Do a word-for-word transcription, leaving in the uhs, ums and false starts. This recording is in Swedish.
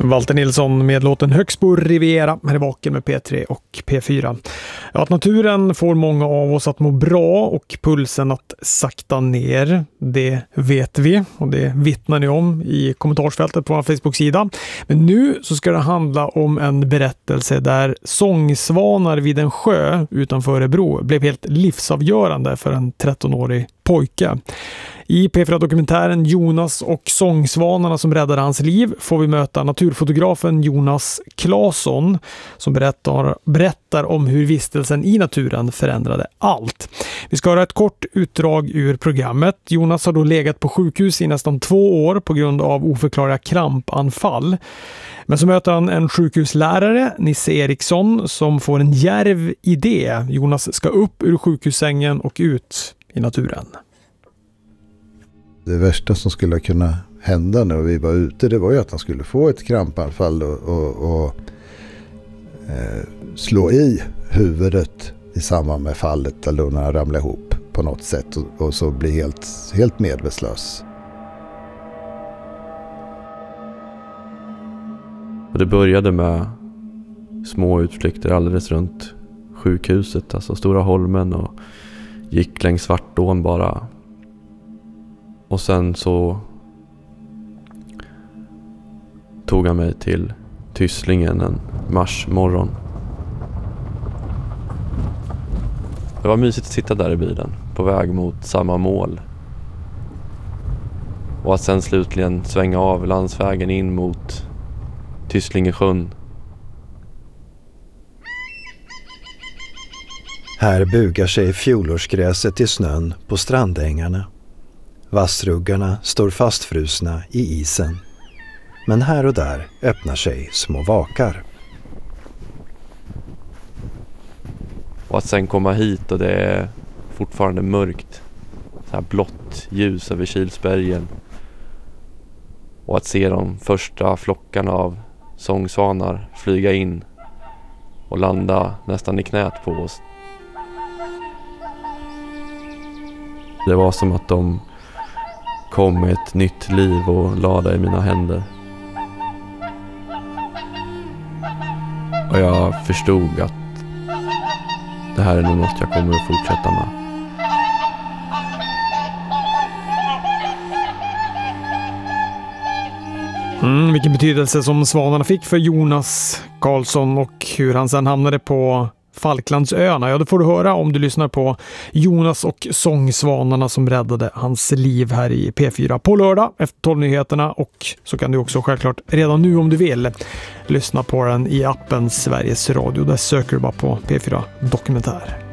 Walter Nilsson med låten Högsbo Riviera här i Vaken med P tre och P fyra. Ja, att naturen får många av oss att må bra och pulsen att sakta ner, det vet vi och det vittnar ni om i kommentarsfältet på vår Facebook-sida. Men nu så ska det handla om en berättelse där sångsvanar vid en sjö utanför Örebro blev helt livsavgörande för en trettonårig pojke. I P fyra-dokumentären Jonas och sångsvanarna som räddade hans liv får vi möta naturfotografen Jonas Claesson som berättar, berättar om hur vistelsen i naturen förändrade allt. Vi ska höra ett kort utdrag ur programmet. Jonas har då legat på sjukhus i nästan två år på grund av oförklarliga krampanfall. Men så möter han en sjukhuslärare, Nisse Eriksson, som får en djärv idé. Jonas ska upp ur sjukhussängen och ut i naturen. Det värsta som skulle kunna hända när vi var ute, det var ju att han skulle få ett krampanfall och, och, och eh, slå i huvudet i samband med fallet eller när han ramlar ihop på något sätt och, och så bli helt, helt medvetslös. Och det började med små utflykter alldeles runt sjukhuset, alltså Stora Holmen, och gick längs Svartån bara. Och sen så tog han mig till Tysslingen en marsmorgon. Det var mysigt att sitta där i bilen på väg mot samma mål. Och att sen slutligen svänga av landsvägen in mot Tysslingesjön. Här bugar sig fjolårsgräset i snön på strandängarna. Vassruggarna står fastfrusna i isen. Men här och där öppnar sig små vakar. Och att sen komma hit och det är fortfarande mörkt. Så här blått ljus över Kilsbergen. Och att se de första flockarna av sångsvanar flyga in och landa nästan i knät på oss. Det var som att de kom med ett nytt liv och lade i mina händer. Och jag förstod att det här är nog något jag kommer att fortsätta med. Mm, vilken betydelse som svanarna fick för Jonas Claesson och hur han sedan hamnade på Falklandsöarna. Ja, det får du höra om du lyssnar på Jonas och sångsvanarna som räddade hans liv här i P fyra på lördag efter tolv-nyheterna, och så kan du också självklart redan nu om du vill lyssna på den i appen Sveriges Radio. Där söker du bara på P fyra Dokumentär.